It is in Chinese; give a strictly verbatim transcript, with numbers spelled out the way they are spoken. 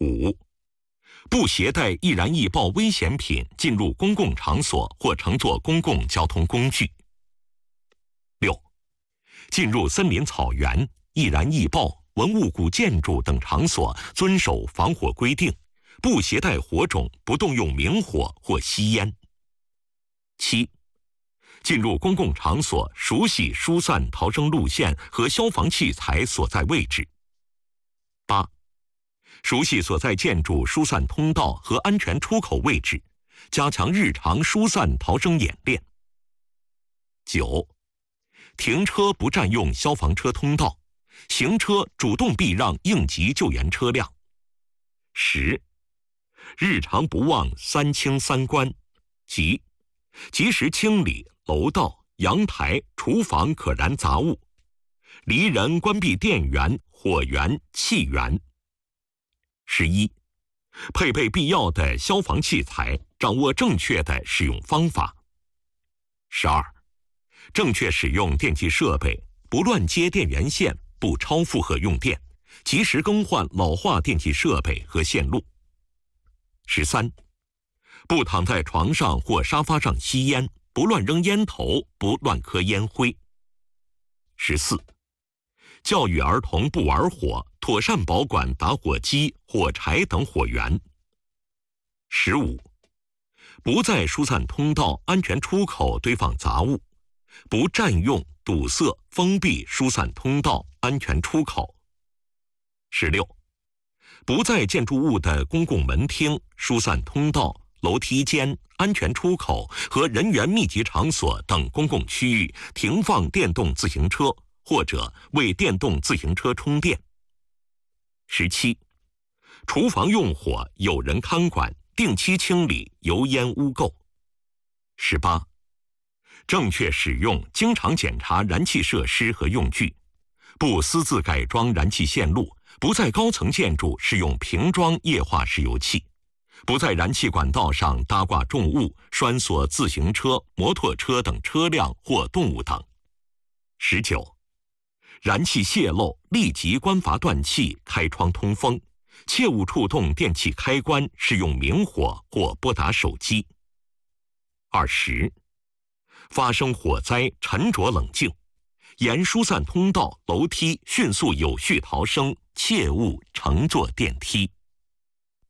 五、不携带易燃易爆危险品进入公共场所或乘坐公共交通工具。六、进入森林草原、易燃易爆、文物古建筑等场所，遵守防火规定，不携带火种，不动用明火或吸烟。七、进入公共场所，熟悉疏散逃生路线和消防器材所在位置。八、熟悉所在建筑疏散通道和安全出口位置，加强日常疏散逃生演练。九、停车不占用消防车通道，行车主动避让应急救援车辆。十、日常不忘三清三关，即及时清理楼道、阳台、厨房可燃杂物，离人关闭电源、火源、气源。十一、配备必要的消防器材，掌握正确的使用方法。十二、正确使用电气设备，不乱接电源线，不超负荷用电，及时更换老化电气设备和线路。十三、不躺在床上或沙发上吸烟，不乱扔烟头，不乱磕烟灰。十四、教育儿童不玩火，妥善保管打火机、火柴等火源。十五、不在疏散通道、安全出口堆放杂物，不占用、堵塞、封闭疏散通道、安全出口。十六、不在建筑物的公共门厅、疏散通道、楼梯间、安全出口和人员密集场所等公共区域停放电动自行车，或者为电动自行车充电。十七、厨房用火有人看管，定期清理油烟污垢。十八、正确使用，经常检查燃气设施和用具，不私自改装燃气线路，不在高层建筑使用瓶装液化石油气，不在燃气管道上搭挂重物，拴锁自行车、摩托车等车辆或动物等。十九、燃气泄漏，立即关阀断气，开窗通风，切勿触动电器开关，使用明火或拨打手机。二十、发生火灾，沉着冷静，沿疏散通道、楼梯迅速有序逃生，切勿乘坐电梯。